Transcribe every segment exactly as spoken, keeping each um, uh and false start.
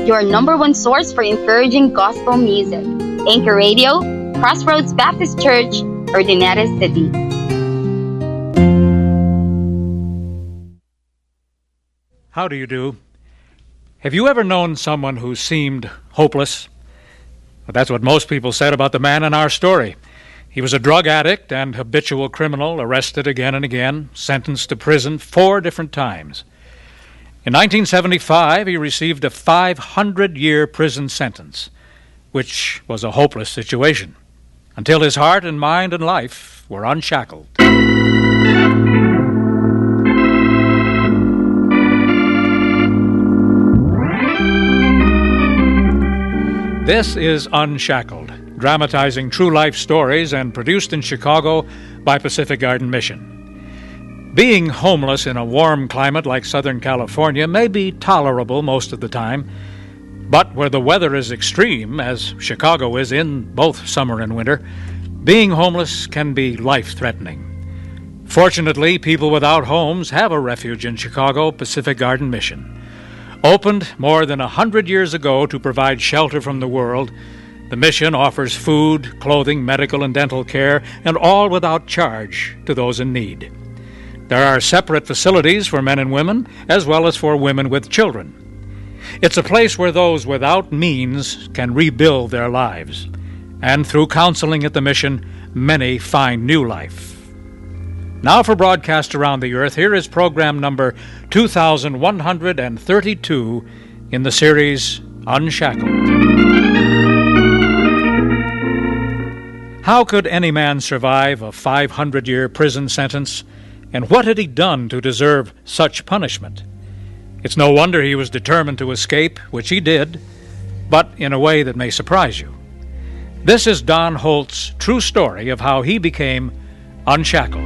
your number one source for encouraging gospel music. Anchor Radio, Crossroads Baptist Church, Ordinary City. How do you do? Have you ever known someone who seemed hopeless? Well, that's what most people said about the man in our story. He was a drug addict and habitual criminal, arrested again and again, sentenced to prison four different times. In nineteen seventy-five, he received a five hundred year prison sentence, which was a hopeless situation, until his heart and mind and life were unshackled. This is Unshackled, dramatizing true life stories and produced in Chicago by Pacific Garden Mission. Being homeless in a warm climate like Southern California may be tolerable most of the time, but where the weather is extreme, as Chicago is in both summer and winter, being homeless can be life-threatening. Fortunately, people without homes have a refuge in Chicago, Pacific Garden Mission. Opened more than a hundred years ago to provide shelter from the world, the mission offers food, clothing, medical and dental care, and all without charge to those in need. There are separate facilities for men and women, as well as for women with children. It's a place where those without means can rebuild their lives. And through counseling at the mission, many find new life. Now for broadcast around the earth, here is program number two thousand one hundred thirty-two in the series Unshackled. How could any man survive a five hundred year prison sentence? And what had he done to deserve such punishment? It's no wonder he was determined to escape, which he did, but in a way that may surprise you. This is Don Holt's true story of how he became unshackled.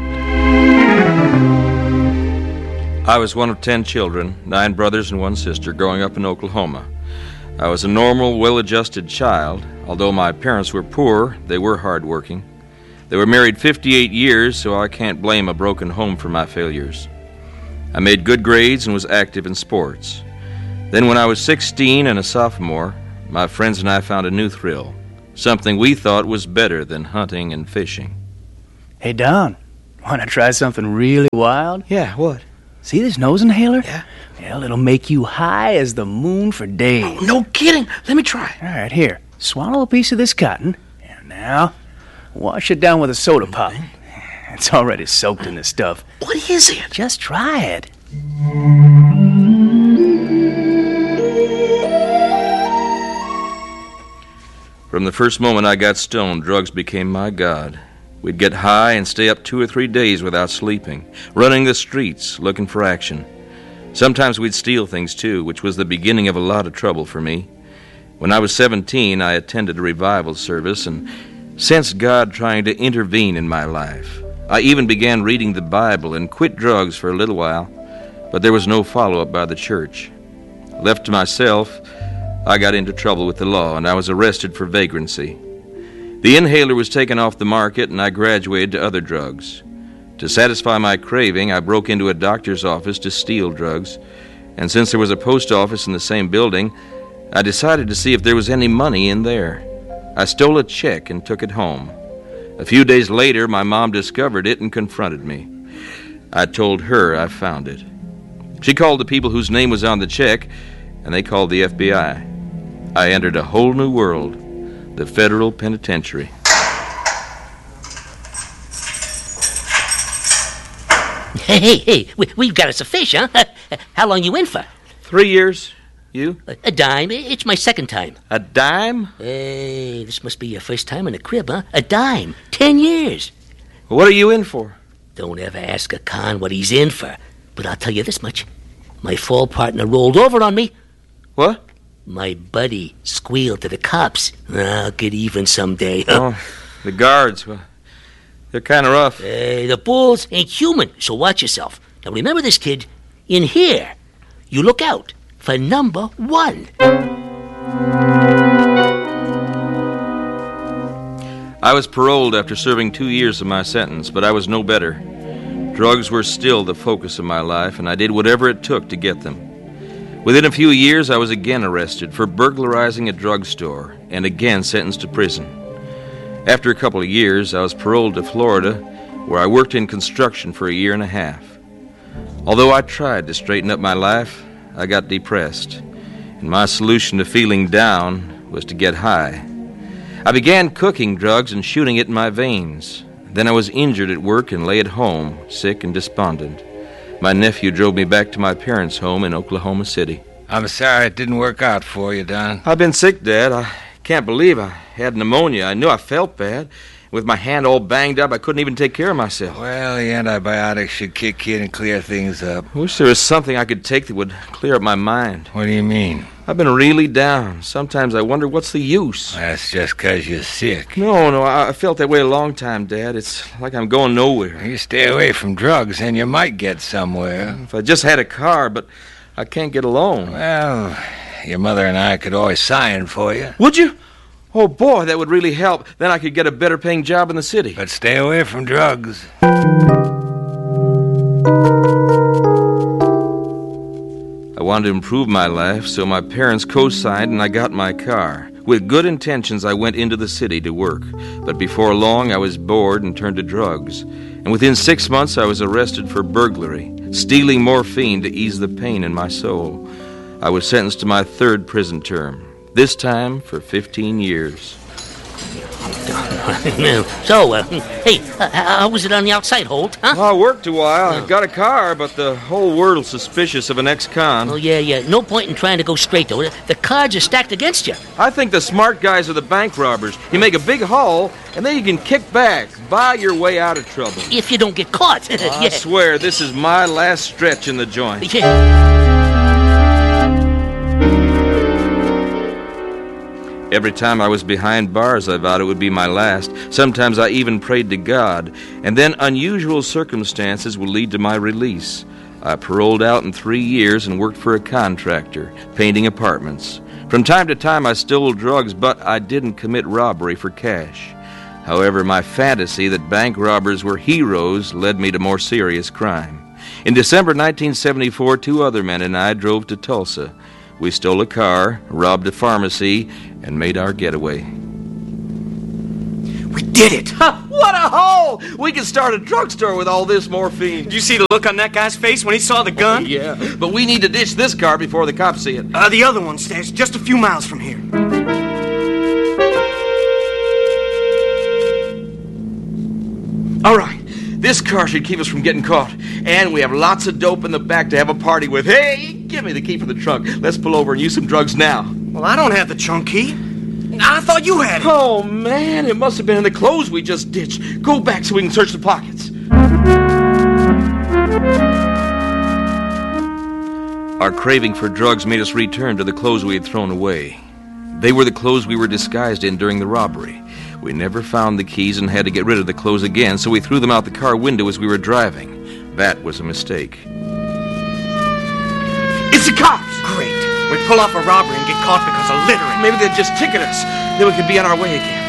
I was one of ten children, nine brothers and one sister, growing up in Oklahoma. I was a normal, well-adjusted child. Although my parents were poor, they were hardworking. They were married fifty-eight years, so I can't blame a broken home for my failures. I made good grades and was active in sports. Then when I was sixteen and a sophomore, my friends and I found a new thrill, something we thought was better than hunting and fishing. Hey, Don, want to try something really wild? Yeah, what? See this nose inhaler? Yeah. Well, it'll make you high as the moon for days. Oh, no kidding. Let me try. All right, here. Swallow a piece of this cotton. And now, wash it down with a soda pop. It's already soaked in this stuff. What is it? Just try it. From the first moment I got stoned, drugs became my god. We'd get high and stay up two or three days without sleeping, running the streets, looking for action. Sometimes we'd steal things, too, which was the beginning of a lot of trouble for me. When I was seventeen, I attended a revival service and sensed God trying to intervene in my life. I even began reading the Bible and quit drugs for a little while, but there was no follow-up by the church. Left to myself, I got into trouble with the law, and I was arrested for vagrancy. The inhaler was taken off the market, and I graduated to other drugs. To satisfy my craving, I broke into a doctor's office to steal drugs, and since there was a post office in the same building, I decided to see if there was any money in there. I stole a check and took it home. A few days later, my mom discovered it and confronted me. I told her I found it. She called the people whose name was on the check, and they called the F B I. I entered a whole new world, the federal penitentiary. Hey, hey, hey, we, we've got us a fish, huh? How long you in for? Three years. You? A, a dime. It's my second time. A dime? Hey, this must be your first time in a crib, huh? A dime. Ten years. What are you in for? Don't ever ask a con what he's in for. But I'll tell you this much. My fall partner rolled over on me. What? My buddy squealed to the cops. I'll get even someday. Oh, the guards. Well, they're kind of rough. Hey, the bulls ain't human, so watch yourself. Now remember this, kid. In here, you look out for number one. I was paroled after serving two years of my sentence, but I was no better. Drugs were still the focus of my life, and I did whatever it took to get them. Within a few years, I was again arrested for burglarizing a drugstore and again sentenced to prison. After a couple of years, I was paroled to Florida, where I worked in construction for a year and a half. Although I tried to straighten up my life, I got depressed, and my solution to feeling down was to get high. I began cooking drugs and shooting it in my veins. Then I was injured at work and lay at home, sick and despondent. My nephew drove me back to my parents' home in Oklahoma City. I'm sorry it didn't work out for you, Don. I've been sick, Dad. I can't believe I had pneumonia. I knew I felt bad. With my hand all banged up, I couldn't even take care of myself. Well, the antibiotics should kick in and clear things up. I wish there was something I could take that would clear up my mind. What do you mean? I've been really down. Sometimes I wonder what's the use. That's just 'cause you're sick. No, no, I felt that way a long time, Dad. It's like I'm going nowhere. You stay away from drugs and you might get somewhere. If I just had a car, but I can't get a loan. Well, your mother and I could always sign for you. Would you? Oh, boy, that would really help. Then I could get a better-paying job in the city. But stay away from drugs. I wanted to improve my life, so my parents co-signed and I got my car. With good intentions, I went into the city to work. But before long, I was bored and turned to drugs. And within six months, I was arrested for burglary, stealing morphine to ease the pain in my soul. I was sentenced to my third prison term. This time for fifteen years. So, uh, hey, uh, how was it on the outside, Holt, huh? Well, I worked a while. I got a car, but the whole world's suspicious of an ex-con. Oh, yeah, yeah. No point in trying to go straight, though. The cards are stacked against you. I think the smart guys are the bank robbers. You make a big haul, and then you can kick back, buy your way out of trouble. If you don't get caught. I Yeah. swear, this is my last stretch in the joint. Yeah. Every time I was behind bars, I vowed it would be my last. Sometimes I even prayed to God. And then unusual circumstances would lead to my release. I paroled out in three years and worked for a contractor, painting apartments. From time to time, I stole drugs, but I didn't commit robbery for cash. However, my fantasy that bank robbers were heroes led me to more serious crime. In December nineteen seventy-four, two other men and I drove to Tulsa. We stole a car, robbed a pharmacy, and made our getaway. We did it! Ha, what a haul! We could start a drugstore with all this morphine. Did you see the look on that guy's face when he saw the gun? Oh, yeah, but we need to ditch this car before the cops see it. Uh, the other one stands just a few miles from here. All right, this car should keep us from getting caught. And we have lots of dope in the back to have a party with. Hey, give me the key for the trunk. Let's pull over and use some drugs now. Well, I don't have the trunk key. I thought you had it. Oh, man, it must have been in the clothes we just ditched. Go back so we can search the pockets. Our craving for drugs made us return to the clothes we had thrown away. They were the clothes we were disguised in during the robbery. We never found the keys and had to get rid of the clothes again, so we threw them out the car window as we were driving. That was a mistake. It's the cops! Great. We pull off a robbery and get caught because of littering. Maybe they'd just ticket us. Then we could be on our way again.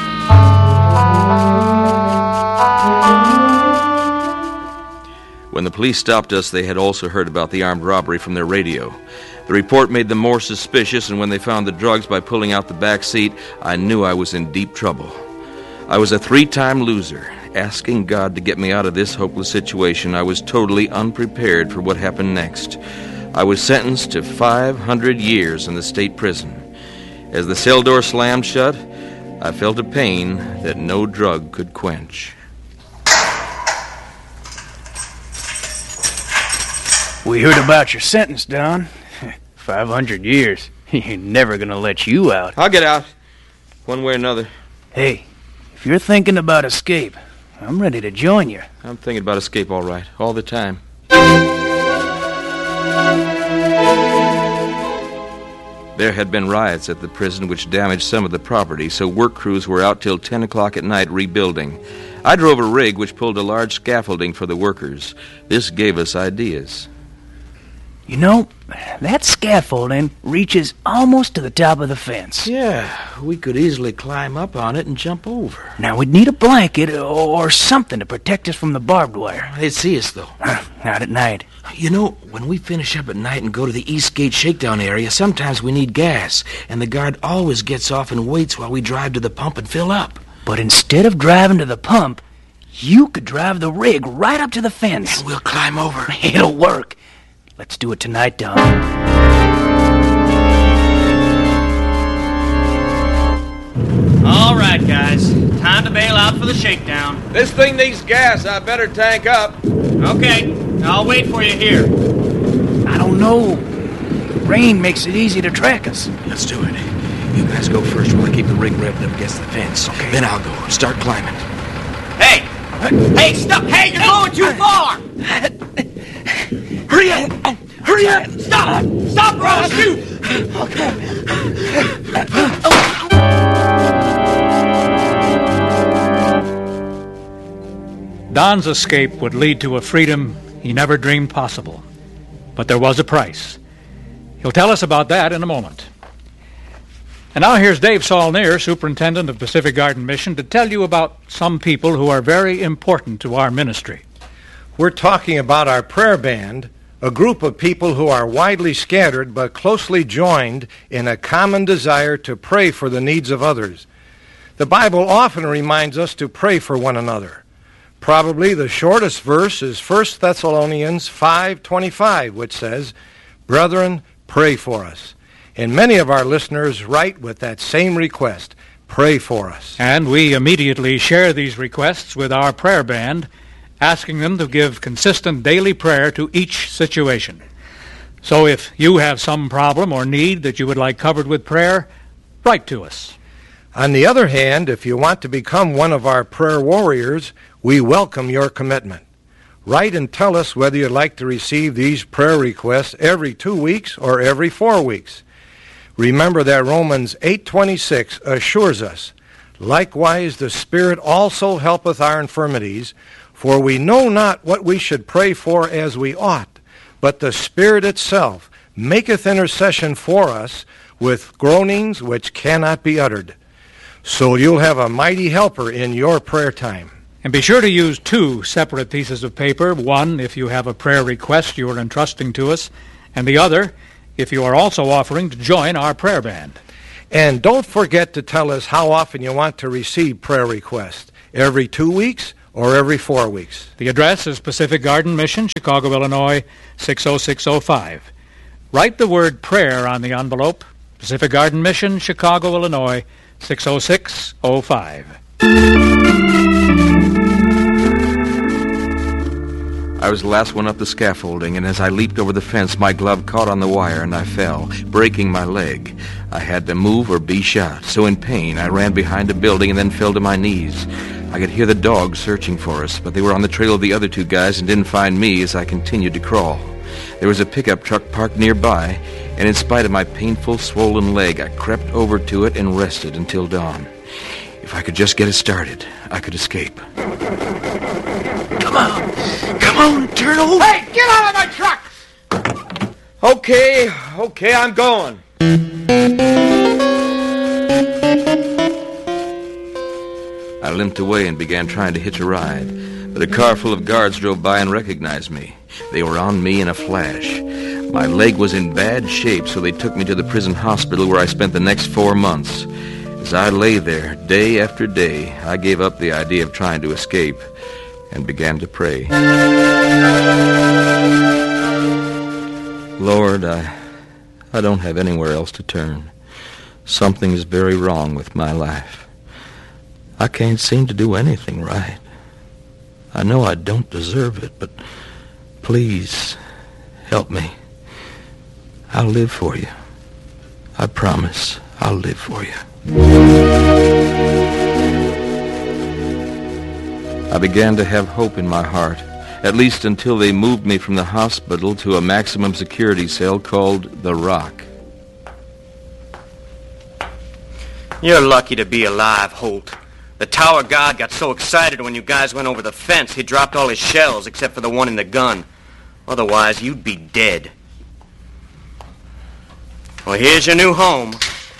When the police stopped us, they had also heard about the armed robbery from their radio. The report made them more suspicious, and when they found the drugs by pulling out the back seat, I knew I was in deep trouble. I was a three-time loser. Asking God to get me out of this hopeless situation, I was totally unprepared for what happened next. I was sentenced to five hundred years in the state prison. As the cell door slammed shut, I felt a pain that no drug could quench. We heard about your sentence, Don. Five hundred years. He ain't never gonna let you out. I'll get out, one way or another. Hey, if you're thinking about escape, I'm ready to join you. I'm thinking about escape all right, all the time. There had been riots at the prison which damaged some of the property, so work crews were out till ten o'clock at night rebuilding. I drove a rig which pulled a large scaffolding for the workers. This gave us ideas. You know, that scaffolding reaches almost to the top of the fence. Yeah, we could easily climb up on it and jump over. Now, we'd need a blanket or something to protect us from the barbed wire. They'd see us, though. Not at night. You know, when we finish up at night and go to the East Gate shakedown area, sometimes we need gas, and the guard always gets off and waits while we drive to the pump and fill up. But instead of driving to the pump, you could drive the rig right up to the fence. And we'll climb over. It'll work. Let's do it tonight, Don. All right, guys. Time to bail out for the shakedown. This thing needs gas. I better tank up. Okay. I'll wait for you here. I don't know. The rain makes it easy to track us. Let's do it. You guys go first while I keep the rig revved up against the fence. Okay. Then I'll go. Start climbing. Hey! Hey, stop! Hey, you're going too far! Hurry up! Hurry up! Stop! Stop or I'll shoot! Don's escape would lead to a freedom he never dreamed possible. But there was a price. He'll tell us about that in a moment. And now here's Dave Saulnier, Superintendent of Pacific Garden Mission, to tell you about some people who are very important to our ministry. We're talking about our prayer band, a group of people who are widely scattered but closely joined in a common desire to pray for the needs of others. The Bible often reminds us to pray for one another. Probably the shortest verse is First Thessalonians five twenty-five, which says, "Brethren, pray for us." And many of our listeners write with that same request, pray for us. And we immediately share these requests with our prayer band, asking them to give consistent daily prayer to each situation. So if you have some problem or need that you would like covered with prayer, write to us. On the other hand, if you want to become one of our prayer warriors, we welcome your commitment. Write and tell us whether you'd like to receive these prayer requests every two weeks or every four weeks. Remember that Romans eight twenty-six assures us, "Likewise the Spirit also helpeth our infirmities, for we know not what we should pray for as we ought, but the Spirit itself maketh intercession for us with groanings which cannot be uttered." So you'll have a mighty helper in your prayer time. And be sure to use two separate pieces of paper, one if you have a prayer request you are entrusting to us, and the other if you are also offering to join our prayer band. And don't forget to tell us how often you want to receive prayer requests, every two weeks or every four weeks. The address is Pacific Garden Mission, Chicago, Illinois, six oh six oh five. Write the word prayer on the envelope, Pacific Garden Mission, Chicago, Illinois, six oh six oh five. I was the last one up the scaffolding, and as I leaped over the fence, my glove caught on the wire and I fell, breaking my leg. I had to move or be shot. So in pain, I ran behind a building and then fell to my knees. I could hear the dogs searching for us, but they were on the trail of the other two guys and didn't find me as I continued to crawl. There was a pickup truck parked nearby, and in spite of my painful, swollen leg, I crept over to it and rested until dawn. If I could just get it started, I could escape. Come on! Come on, turn over! Hey, get out of my truck! Okay, okay, I'm going. I limped away and began trying to hitch a ride, but a car full of guards drove by and recognized me. They were on me in a flash. My leg was in bad shape, so they took me to the prison hospital where I spent the next four months. As I lay there, day after day, I gave up the idea of trying to escape and began to pray. Lord, I, I don't have anywhere else to turn. Something is very wrong with my life. I can't seem to do anything right. I know I don't deserve it, but please help me. I'll live for you. I promise I'll live for you. I began to have hope in my heart, at least until they moved me from the hospital to a maximum security cell called The Rock. You're lucky to be alive, Holt. The tower guard got so excited when you guys went over the fence, he dropped all his shells except for the one in the gun. Otherwise, you'd be dead. Well, here's your new home.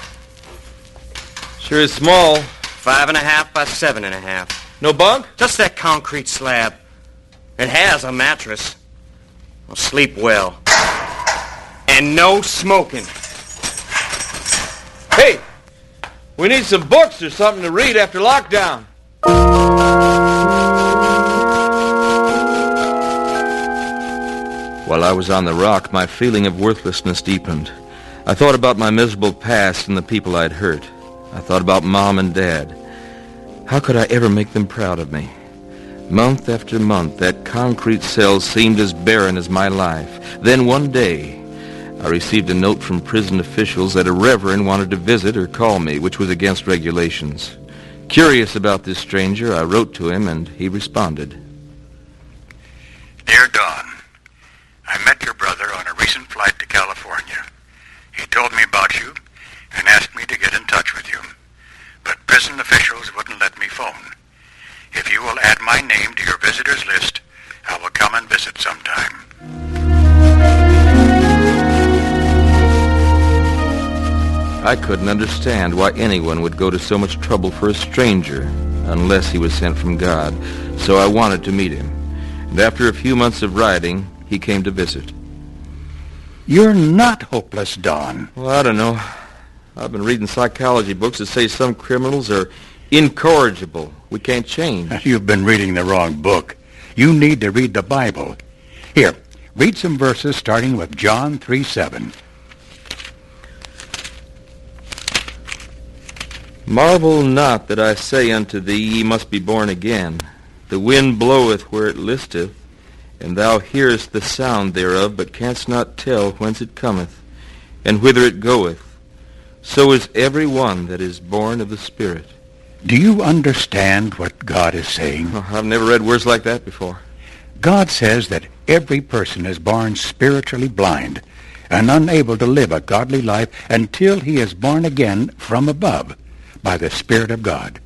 Sure is small. Five and a half by seven and a half. No bunk? Just that concrete slab. It has a mattress. Well, sleep well. And no smoking. Hey, we need some books or something to read after lockdown. While I was on the rock, my feeling of worthlessness deepened. I thought about my miserable past and the people I'd hurt. I thought about Mom and Dad. How could I ever make them proud of me? Month after month, that concrete cell seemed as barren as my life. Then one day, I received a note from prison officials that a reverend wanted to visit or call me, which was against regulations. Curious about this stranger, I wrote to him, and he responded. Dear Don, I met your brother on a recent flight to California. He told me about you and asked me to get in touch with you. But prison officials wouldn't let me phone. If you will add my name to your visitors list, I will come and visit sometime. I couldn't understand why anyone would go to so much trouble for a stranger unless he was sent from God, so I wanted to meet him. And after a few months of writing, he came to visit. You're not hopeless, Don. Well, I don't know. I've been reading psychology books that say some criminals are incorrigible. We can't change. You've been reading the wrong book. You need to read the Bible. Here, read some verses starting with John three seven. Marvel not that I say unto thee, ye must be born again. The wind bloweth where it listeth, and thou hearest the sound thereof, but canst not tell whence it cometh, and whither it goeth. So is every one that is born of the Spirit. Do you understand what God is saying? Oh, I've never read words like that before. God says that every person is born spiritually blind and unable to live a godly life until he is born again from above by the Spirit of God.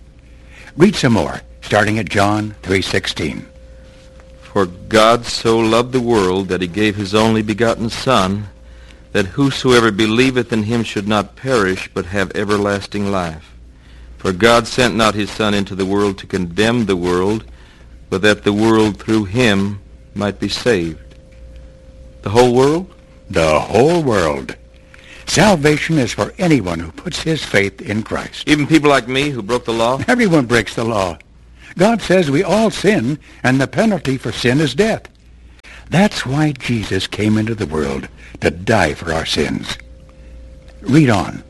Read some more, starting at John three sixteen. For God so loved the world that he gave his only begotten Son, that whosoever believeth in him should not perish, but have everlasting life. For God sent not his Son into the world to condemn the world, but that the world through him might be saved. The whole world? The whole world. Salvation is for anyone who puts his faith in Christ. Even people like me who broke the law? Everyone breaks the law. God says we all sin, and the penalty for sin is death. That's why Jesus came into the world, to die for our sins. Read on.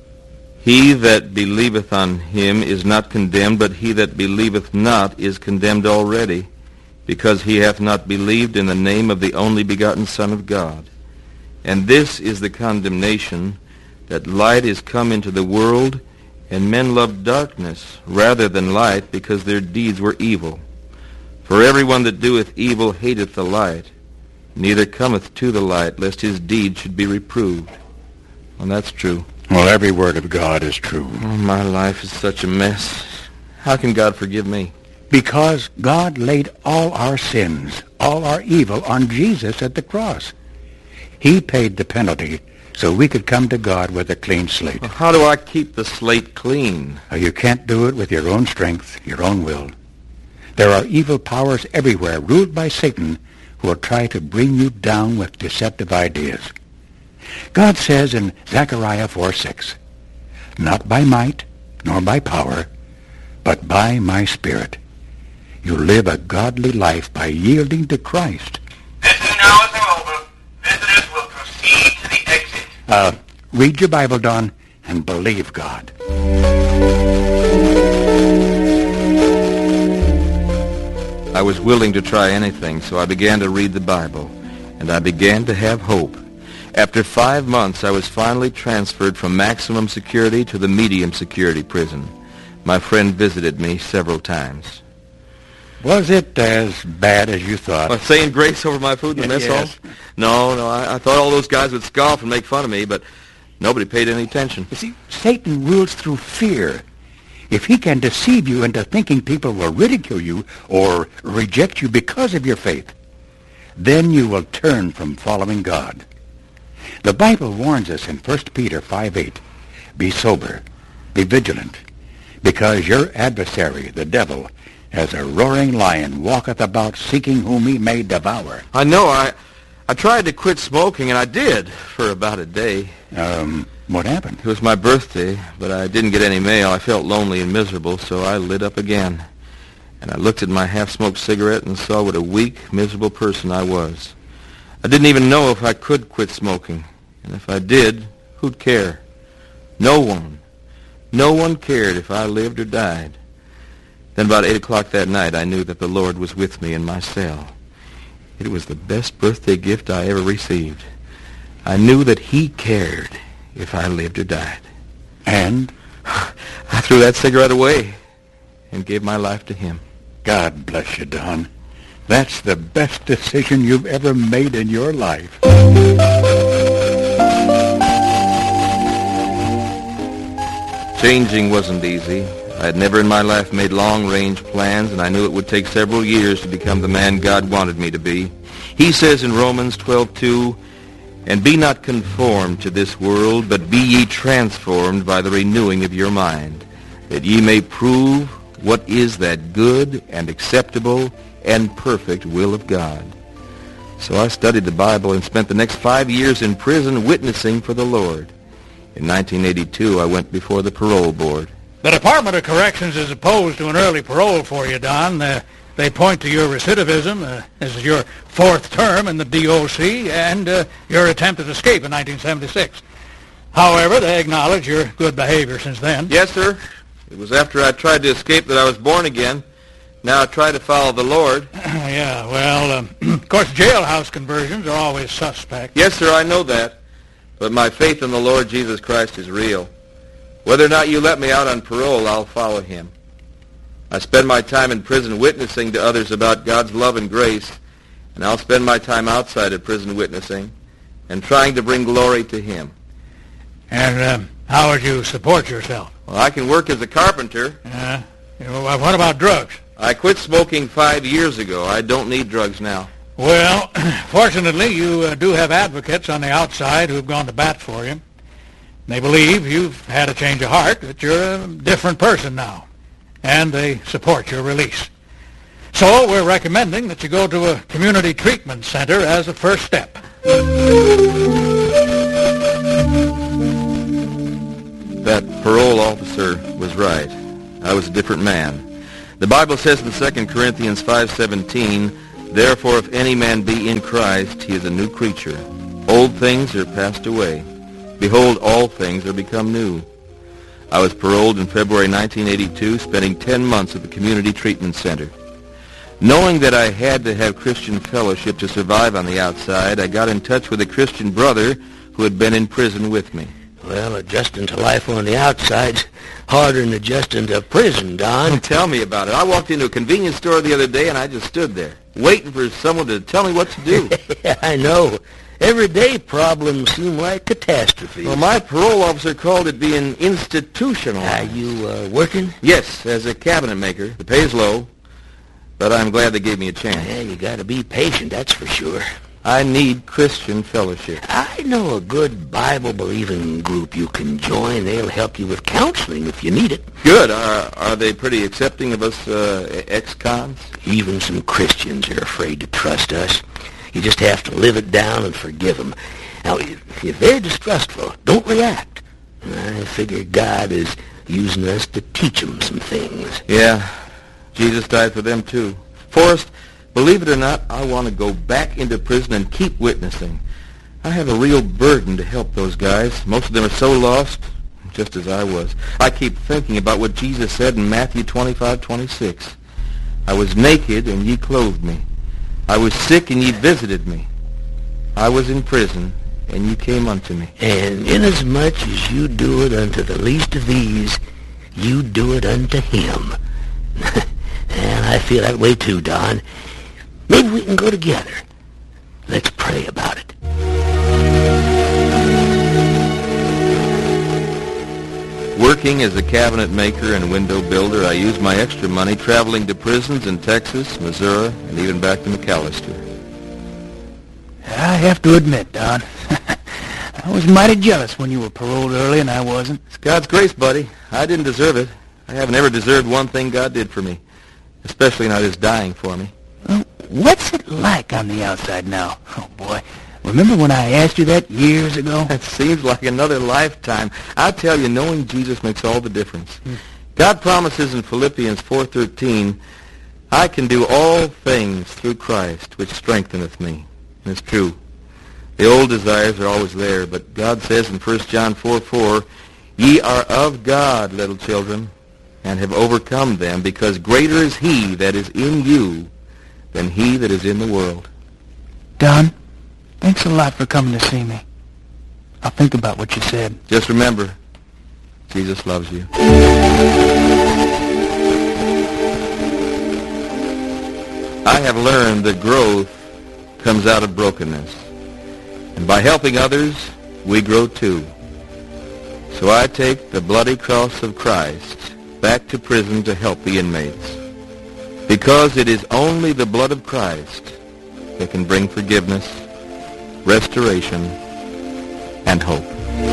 He that believeth on him is not condemned, but he that believeth not is condemned already, because he hath not believed in the name of the only begotten Son of God. And this is the condemnation, that light is come into the world, and men loved darkness rather than light, because their deeds were evil. For every one that doeth evil hateth the light, neither cometh to the light, lest his deed should be reproved. And that's true. Well, every word of God is true. Oh, my life is such a mess. How can God forgive me? Because God laid all our sins, all our evil, on Jesus at the cross. He paid the penalty so we could come to God with a clean slate. Well, how do I keep the slate clean? Oh, you can't do it with your own strength, your own will. There are evil powers everywhere, ruled by Satan, who will try to bring you down with deceptive ideas. God says in Zechariah four six, not by might, nor by power, but by my Spirit. You live a godly life by yielding to Christ. Visiting hours are over. Visitors will proceed to the exit. Uh, read your Bible, Don, and believe God. I was willing to try anything, so I began to read the Bible, and I began to have hope. After five months, I was finally transferred from maximum security to the medium security prison. My friend visited me several times. Was it as bad as you thought? What, saying grace over my food in the mess Yes. hall? No, no, I, I thought all those guys would scoff and make fun of me, but nobody paid any attention. You see, Satan rules through fear. If he can deceive you into thinking people will ridicule you or reject you because of your faith, then you will turn from following God. The Bible warns us in First Peter five eight, be sober, be vigilant, because your adversary, the devil, as a roaring lion, walketh about seeking whom he may devour. I know. I I tried to quit smoking, and I did for about a day. Um, what happened? It was my birthday, but I didn't get any mail. I felt lonely and miserable, so I lit up again. And I looked at my half-smoked cigarette and saw what a weak, miserable person I was. I didn't even know if I could quit smoking. And if I did, who'd care? No one. No one cared if I lived or died. Then about eight o'clock that night, I knew that the Lord was with me in my cell. It was the best birthday gift I ever received. I knew that he cared if I lived or died. And? I threw that cigarette away and gave my life to him. God bless you, Don. That's the best decision you've ever made in your life. Changing wasn't easy. I had never in my life made long-range plans, and I knew it would take several years to become the man God wanted me to be. He says in Romans twelve two, "And be not conformed to this world, but be ye transformed by the renewing of your mind, that ye may prove what is that good and acceptable and perfect will of God." So I studied the Bible and spent the next five years in prison witnessing for the Lord. In nineteen eighty-two, I went before the parole board. The Department of Corrections is opposed to an early parole for you, Don. Uh, they point to your recidivism, uh, this is your fourth term in the D O C, and uh, your attempted escape in nineteen seventy-six. However, they acknowledge your good behavior since then. Yes, sir. It was after I tried to escape that I was born again. Now I try to follow the Lord. Yeah, well, um, of course, jailhouse conversions are always suspect. Yes, sir, I know that. But my faith in the Lord Jesus Christ is real. Whether or not you let me out on parole, I'll follow him. I spend my time in prison witnessing to others about God's love and grace, and I'll spend my time outside of prison witnessing and trying to bring glory to him. And um, how would you support yourself? Well, I can work as a carpenter. Uh, what about drugs? I quit smoking five years ago. I don't need drugs now. Well, fortunately, you uh, do have advocates on the outside who have gone to bat for you. They believe you've had a change of heart, that you're a different person now, and they support your release. So we're recommending that you go to a community treatment center as a first step. That parole officer was right. I was a different man. The Bible says in Second Corinthians five seventeen, "Therefore if any man be in Christ, he is a new creature. Old things are passed away. Behold, all things are become new." I was paroled in February nineteen eighty-two, spending ten months at the Community Treatment Center. Knowing that I had to have Christian fellowship to survive on the outside, I got in touch with a Christian brother who had been in prison with me. Well, adjusting to life on the outside's harder than adjusting to prison, Don. Tell me about it. I walked into a convenience store the other day, and I just stood there, waiting for someone to tell me what to do. Yeah, I know. Everyday problems seem like catastrophes. Well, my parole officer called it being institutional. Are you uh, working? Yes, as a cabinet maker. The pay's low, but I'm glad they gave me a chance. Yeah, you got to be patient, that's for sure. I need Christian fellowship. I know a good Bible-believing group you can join. They'll help you with counseling if you need it. Good. Are, are they pretty accepting of us uh, ex-cons? Even some Christians are afraid to trust us. You just have to live it down and forgive them. Now, if they're distrustful, don't react. I figure God is using us to teach them some things. Yeah, Jesus died for them too. Forrest, believe it or not, I want to go back into prison and keep witnessing. I have a real burden to help those guys. Most of them are so lost, just as I was. I keep thinking about what Jesus said in Matthew twenty-five twenty-six. I was naked, and ye clothed me. I was sick, and ye visited me. I was in prison, and ye came unto me. And inasmuch as you do it unto the least of these, you do it unto him. And I feel that way too, Don. Maybe we can go together. Let's pray about it. Working as a cabinet maker and window builder, I used my extra money traveling to prisons in Texas, Missouri, and even back to McAllister. I have to admit, Don, I was mighty jealous when you were paroled early and I wasn't. It's God's grace, buddy. I didn't deserve it. I haven't ever deserved one thing God did for me, especially not his dying for me. Well, what's it like on the outside now? Oh, boy. Remember when I asked you that years ago? It seems like another lifetime. I tell you, knowing Jesus makes all the difference. Mm. God promises in Philippians four thirteen, I can do all things through Christ, which strengtheneth me. And it's true. The old desires are always there, but God says in First John four four, ye are of God, little children, and have overcome them, because greater is he that is in you than he that is in the world. Don, thanks a lot for coming to see me. I'll think about what you said. Just remember, Jesus loves you. I have learned that growth comes out of brokenness. And by helping others, we grow too. So I take the bloody cross of Christ back to prison to help the inmates. Because it is only the blood of Christ that can bring forgiveness, restoration, and hope.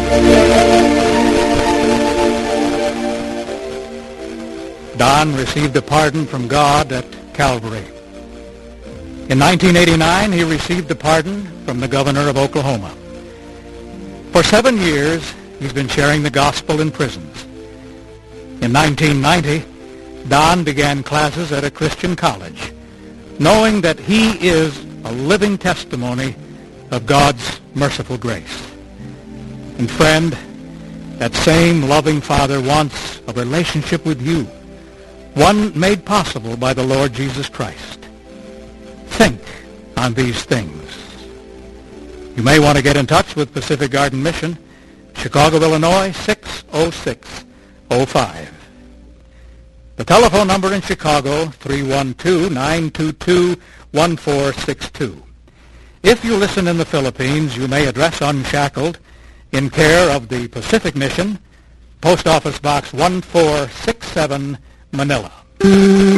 Don received a pardon from God at Calvary. In nineteen eighty-nine, he received a pardon from the governor of Oklahoma. For seven years, he's been sharing the gospel in prisons. In nineteen ninety, Don began classes at a Christian college, knowing that he is a living testimony of God's merciful grace. And friend, that same loving Father wants a relationship with you, one made possible by the Lord Jesus Christ. Think on these things. You may want to get in touch with Pacific Garden Mission, Chicago, Illinois, six oh six oh five. The telephone number in Chicago, three one two, nine two two, one four six two. If you listen in the Philippines, you may address Unshackled in care of the Pacific Mission, Post Office Box one four six seven, Manila.